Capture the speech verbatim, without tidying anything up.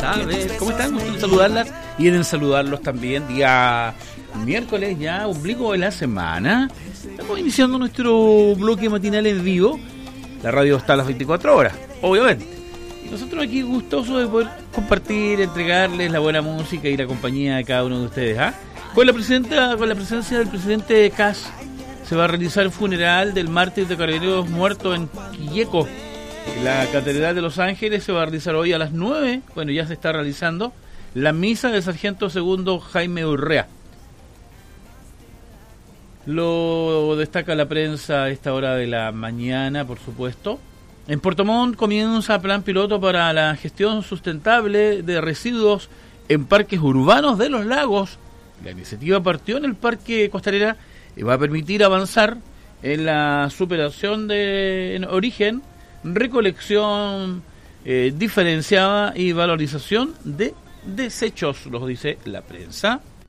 tardes. ¿Cómo están? Gusto en saludarlas y en saludarlos también. Día miércoles, ya ombligo de la semana. Estamos iniciando nuestro bloque matinal en vivo. La radio está a las veinticuatro horas, obviamente. Y nosotros aquí gustosos de poder compartir, entregarles la buena música y la compañía de cada uno de ustedes. ¿ah? Con la presidenta, con la presencia del presidente Kast, se va a realizar el funeral del mártir de Carabineros muerto en Quilleco. La Catedral de Los Ángeles se va a realizar hoy a las nueve. Bueno, ya se está realizando la misa del sargento segundo Jaime Urrea. Lo destaca la prensa a esta hora de la mañana, por supuesto. En Puerto Montt comienza plan piloto para la gestión sustentable de residuos en parques urbanos de los lagos. La iniciativa partió en el Parque Costanera y va a permitir avanzar en la superación de en origen, recolección eh, diferenciada y valorización de desechos, los dice la prensa.